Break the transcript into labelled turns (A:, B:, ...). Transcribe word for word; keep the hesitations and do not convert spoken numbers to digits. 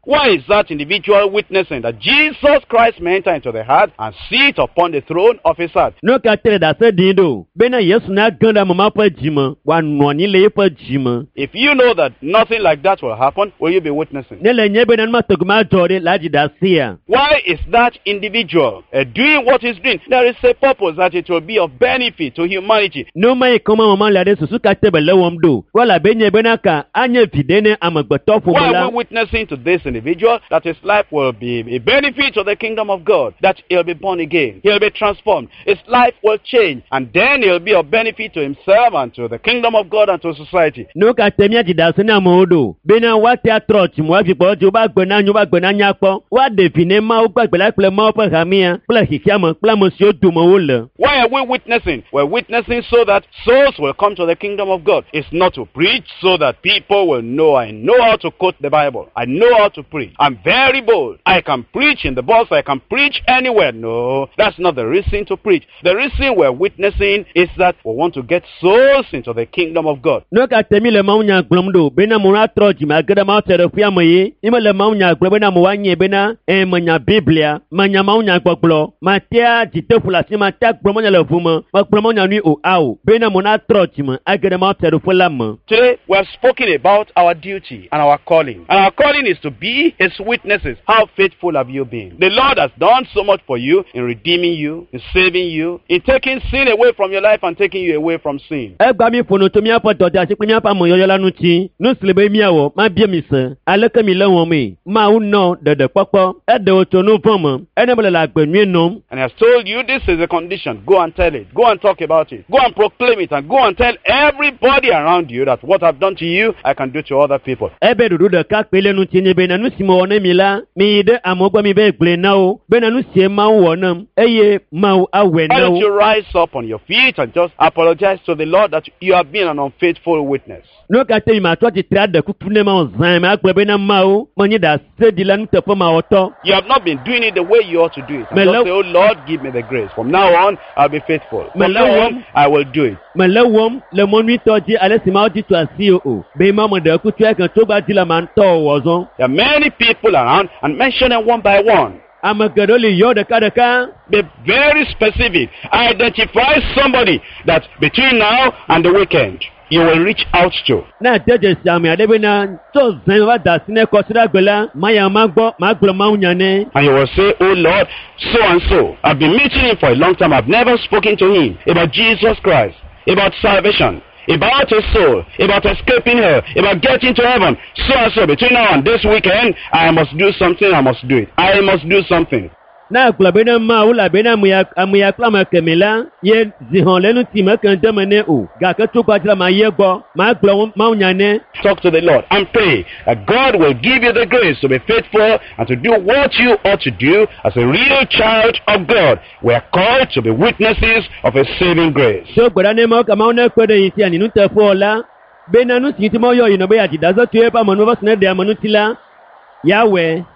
A: Why is that individual witnessing that Jesus Christ may enter into the heart and sit upon the throne of his heart?
B: No ka tere da se dindo. Bena Yesu na ganda mama pa jima. Wa nwani le pa jima.
A: If you know that nothing like that will happen, will you be witnessing?
B: Nele nyebe na ma togma jore la ji da sia.
A: Why is that individual uh, doing what he's doing? There is a purpose that it will be of benefit to humanity.
B: No mai koma mama la de susu ka tebe le wom do. Wala benye bena ka anye videne amagbeto fo
A: Why
B: bola.
A: are we witnessing to this individual that his life will be a benefit to the kingdom of God? That he'll be born again, he'll be transformed, his life will change, and then he'll be of benefit to himself and to the kingdom of God and to society.
B: No ka temia ji da se na modo. Bena wa te atroch mo afi po jo ba gbe na nyu ba gbe na nya po. Wa define ma o gbagbe la ple ma o pa hamia. Ple hikia mo ple mo si o du mo wo le.
A: Why are we witnessing? We're witnessing so that souls will come to the kingdom of God. It's not to preach so that people will know I know how to quote the Bible. I know how to preach. I'm very bold. I can preach in the bus. I can preach anywhere. No, that's not the reason to preach. The reason we're witnessing is that we want to get souls into the kingdom of God.
B: No ka temi le ma unya glomdo. Bena mo na troch ma gada ma tere fia mo yi. Ima le ma unya glo bena mo wanye bena e manya Biblia. Manya ma unya gboglo. Ma tia jite fulasi ma tia glo mo nya le fuma. Ma glo mo nya ni o au. Bena mo na troch ma agada ma tere fula mo.
A: Today, we have spoken about our duty and our calling. And our calling is to be his witnesses. How faithful have you been? The Lord has done so much for you in redeeming you, in saving you, in taking sin away from your life and taking you away from sin.
B: E gba mi fono to mi apo to ja se pe mi apa mo yoyo lanu ti. No silebe mi awo ma bie mi se. Ale ke mi le won mi. Ma u no de de popo. E de o to nu fomo. E ne bele la gbe mi no.
A: And he has told you this is a condition. Go and tell it. Go and talk about it. Go and proclaim it and go and tell everybody around you that what I've done to you, I can do to other people.
B: Ebe dudu de ka pele nu tinye be na nu simo one mi la mi de amogba mi be gble na o be na nu sie ma wo nam eye ma wo awe
A: Why
B: na
A: don't you
B: o
A: rise up on your feet and just apologize to the Lord that you have been an unfaithful witness?
B: no ka te ma to ti tra de kuku ne ma zan ma gble be na ma o mo ni da se di la nu te fo ma oto.
A: You have not been doing it the way you ought to do it. And
B: Melo-
A: just say, oh Lord, give me the grace. From now on, I'll be faithful. From
B: Melo-
A: now on, I will do it.
B: Me le wom le mo nu to ji ale si ma o ji to asi o be ma mo de kutu e kan to ba di la ma nto wo zon.
A: There are many people around and mention them one by one.
B: Amagedoli yo de ka de ka.
A: Be very specific. Identify somebody that between now and the weekend, you will reach out to.
B: Na deje sami adebe na to zan wa da sine ko sira gbela ma ya ma gbo ma gbo ma unya ne.
A: And you will say, oh Lord, so and so. I've been meeting him for a long time. I've never spoken to him about Jesus Christ, about salvation, about his soul, about escaping hell, about getting to heaven. So and so, between now and this weekend, I must do something, I must do it. I must do something.
B: Na gbo be na ma ula be na mu ya amu ya klama kemela ye zihon lenu ti ma kan demene o ga ka to kwa jira ma ye gbo ma gbo ma unya ne.
A: Talk to the Lord and pray that God will give you the grace to be faithful and to do what you ought to do as a real child of God. We are called to be witnesses of a saving grace.
B: So gbara ne mo ka ma una ko de yin ti ani nu te fo la be na nu ti ti mo yo yin no be ya ti da so tu e pa mo no ba sne de amanu ti la yawe